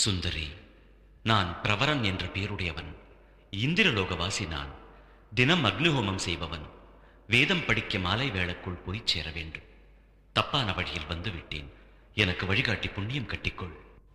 சுந்தரி, நான் பிரவரன் என்ற பெயருடையவன். இந்திரலோகவாசி நான். தினம் அக்னிஹோமம் செய்பவன். வேதம் படிக்க மாலை வேளைக்குள் போய் சேர வேண்டும். தப்பான வழியில் வந்து விட்டேன். எனக்கு வழிகாட்டி புண்ணியம் கட்டிக்கொள்.